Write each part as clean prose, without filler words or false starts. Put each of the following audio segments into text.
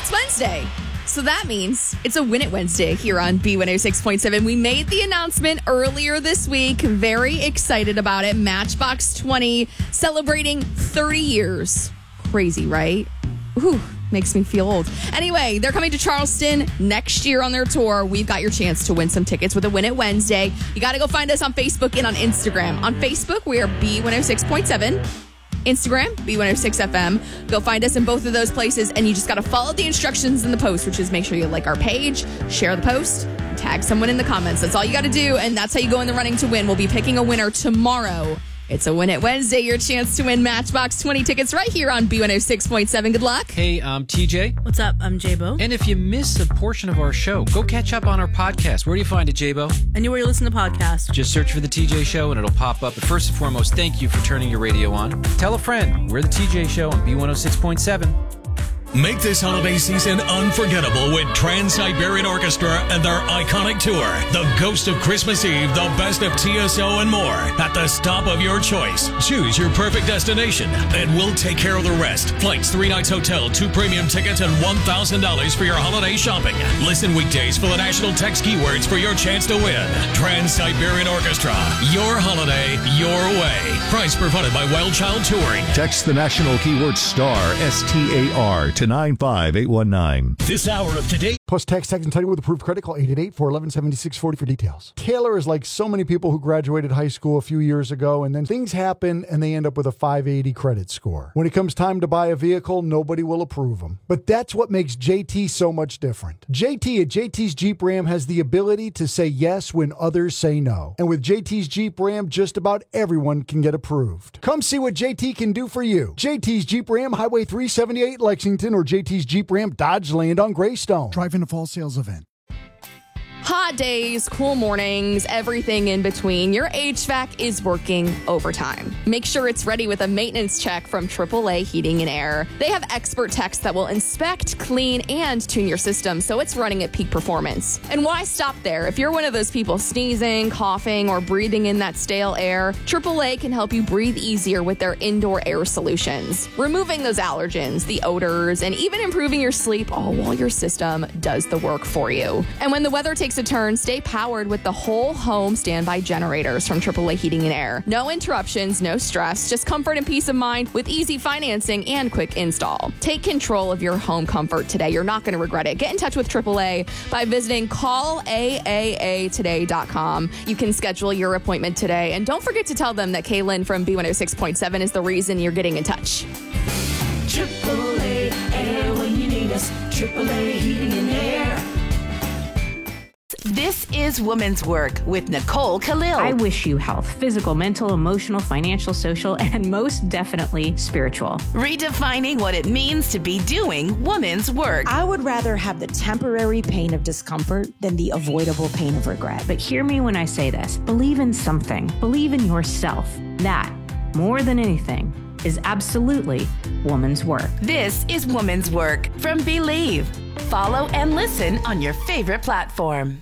it's Wednesday. So that means it's a Win It Wednesday here on B106.7. We made the announcement earlier this week. Very excited about it. Matchbox 20 celebrating 30 years. Crazy, right? Whew, makes me feel old. Anyway, they're coming to Charleston next year on their tour. We've got your chance to win some tickets with a Win It Wednesday. You got to go find us on Facebook and on Instagram. On Facebook, we are B106.7. Instagram, B106FM. Go find us in both of those places, and you just got to follow the instructions in the post, which is make sure you like our page, share the post, tag someone in the comments. That's all you got to do, and that's how you go in the running to win. We'll be picking a winner tomorrow. It's a Win It Wednesday, your chance to win Matchbox 20 tickets right here on B106.7. Good luck. Hey, I'm TJ. What's up? I'm J-Bo. And if you miss a portion of our show, go catch up on our podcast. Where do you find it, J-Bo? Anywhere you listen to podcasts. Just search for The TJ Show and it'll pop up. But first and foremost, thank you for turning your radio on. Tell a friend. We're The TJ Show on B106.7. Make this holiday season unforgettable with Trans-Siberian Orchestra and their iconic tour, The Ghost of Christmas Eve, The Best of TSO, and more, at the stop of your choice. Choose your perfect destination, and we'll take care of the rest. Flights, 3 nights hotel, 2 premium tickets, and $1,000 for your holiday shopping. Listen weekdays for the national text keywords for your chance to win. Trans-Siberian Orchestra, your holiday, your way. Price provided by Wild Child Touring. Text the national keyword STAR, S-T-A-R, to 95819. This hour of Today. Plus text and title with approved credit. Call 888-411-7640 for details. Taylor is like so many people who graduated high school a few years ago, and then things happen and they end up with a 580 credit score. When it comes time to buy a vehicle, nobody will approve them. But that's what makes JT so much different. JT at JT's Jeep Ram has the ability to say yes when others say no. And with JT's Jeep Ram, just about everyone can get approved. Come see what JT can do for you. JT's Jeep Ram, Highway 378, Lexington, or JT's Jeep Ram, Dodge Land on Greystone. Drive-in fall sales event. Hot days, cool mornings, everything in between. Your HVAC is working overtime. Make sure it's ready with a maintenance check from AAA Heating and Air. They have expert techs that will inspect, clean, and tune your system so it's running at peak performance. And why stop there? If you're one of those people sneezing, coughing, or breathing in that stale air, AAA can help you breathe easier with their indoor air solutions, removing those allergens, the odors, and even improving your sleep, all while your system does the work for you. And when the weather takes a turn, stay powered with the whole home standby generators from AAA Heating and Air. No interruptions, no stress, just comfort and peace of mind with easy financing and quick install. Take control of your home comfort today. You're not going to regret it. Get in touch with AAA by visiting callaaatoday.com. You can schedule your appointment today. And don't forget to tell them that Kaylin from B106.7 is the reason you're getting in touch. AAA Air when you need us. AAA Heating and Air. This is Woman's Work with Nicole Khalil. I wish you health, physical, mental, emotional, financial, social, and most definitely spiritual. Redefining what it means to be doing woman's work. I would rather have the temporary pain of discomfort than the avoidable pain of regret. But hear me when I say this. Believe in something. Believe in yourself. That, more than anything, is absolutely woman's work. This is Woman's Work from Believe. Follow and listen on your favorite platform.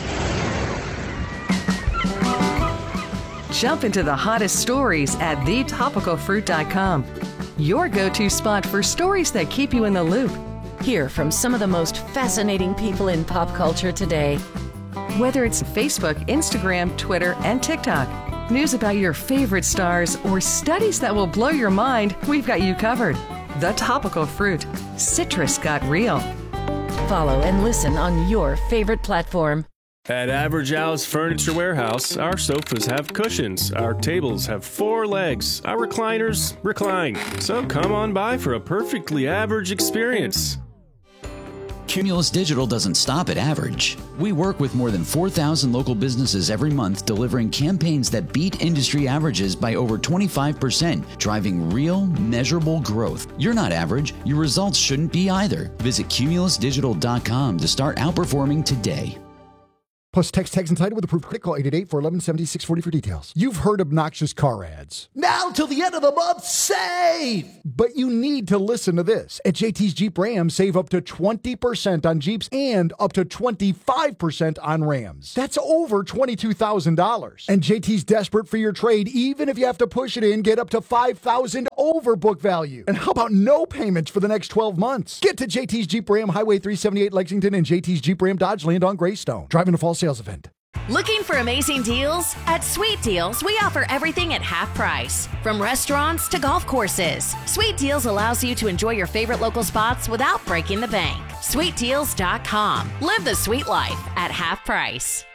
Jump into the hottest stories at thetopicalfruit.com. Your go-to spot for stories that keep you in the loop. Hear from some of the most fascinating people in pop culture today. Whether it's Facebook, Instagram, Twitter, and TikTok, news about your favorite stars, or studies that will blow your mind, we've got you covered. The Topical Fruit. Citrus got real. Follow and listen on your favorite platform. At Average Al's Furniture Warehouse, our sofas have cushions, our tables have 4 legs, our recliners recline. So come on by for a perfectly average experience. Cumulus Digital doesn't stop at average. We work with more than 4,000 local businesses every month, delivering campaigns that beat industry averages by over 25%, driving real, measurable growth. You're not average. Your results shouldn't be either. Visit cumulusdigital.com to start outperforming today. Plus text and title with approved credit. Call 888-411-7640 for details. You've heard obnoxious car ads. Now till the end of the month, save! But you need to listen to this. At JT's Jeep Ram, save up to 20% on Jeeps and up to 25% on Rams. That's over $22,000. And JT's desperate for your trade. Even if you have to push it in, get up to $5,000 over book value. And how about no payments for the next 12 months? Get to JT's Jeep Ram Highway 378 Lexington and JT's Jeep Ram Dodge Land on Greystone. Driving a fall sales event. Looking for amazing deals? At Sweet Deals, we offer everything at half price. From restaurants to golf courses, Sweet Deals allows you to enjoy your favorite local spots without breaking the bank. SweetDeals.com. Live the sweet life at half price.